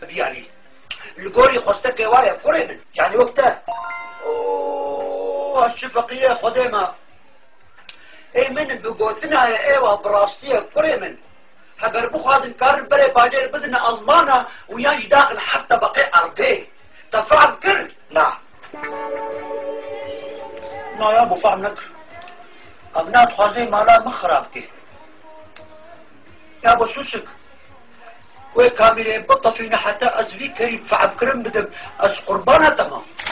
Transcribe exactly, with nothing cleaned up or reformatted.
يعني القوري خستك وايا قري من يعني وقتها اوه الشفقية خديمة اي من بقوتنا يا ايوه براستية قري من هبر بخوازن كارن بري باجر بدنا ازمانا وياش داخل حتى بقي ارقي تفعل كر لا لا يا ابو فهم نكر ابنات خوازي مالا مخرابكي يا ابو سوسك وكاملين بطة فينا حتى ازفي كريم فعب كرم بدك از قربانة تمام